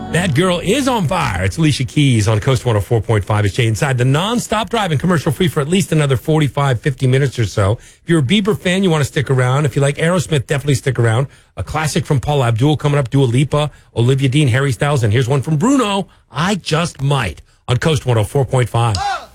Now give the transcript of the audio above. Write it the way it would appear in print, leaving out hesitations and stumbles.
That girl is on fire. It's Alicia Keys on Coast 104.5. It's Jay inside the non-stop driving commercial free for at least another 45, 50 minutes or so. If you're a Bieber fan, you want to stick around. If you like Aerosmith, definitely stick around. A classic from Paula Abdul coming up, Dua Lipa, Olivia Dean, Harry Styles, and here's one from Bruno, I Just Might on Coast 104.5.